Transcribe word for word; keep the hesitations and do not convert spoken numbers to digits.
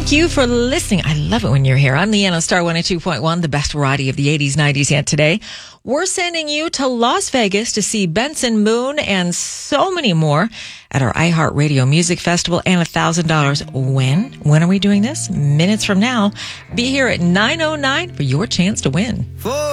Thank you for listening. I love it when you're here. I'm Leanne on Star one oh two point one, the best variety of the eighties, nineties, and today. We're sending you to Las Vegas to see Benson Moon and so many more at our iHeartRadio Music Festival and one thousand dollars. When? When are we doing this? Minutes from now. Be here at nine oh nine for your chance to win.